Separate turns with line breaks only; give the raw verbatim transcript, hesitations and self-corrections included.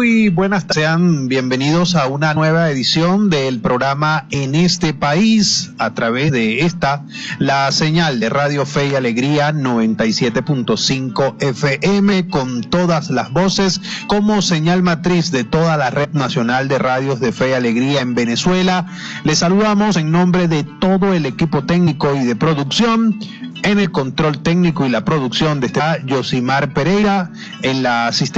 Muy buenas tardes, sean bienvenidos a una nueva edición del programa En este País, a través de esta, la señal de Radio Fe y Alegría noventa y siete punto cinco F M, con todas las voces, como señal matriz de toda la red nacional de radios de Fe y Alegría en Venezuela. Les saludamos en nombre de todo el equipo técnico y de producción. En el control técnico y la producción de esta, Yosimar Pereira, en la asistencia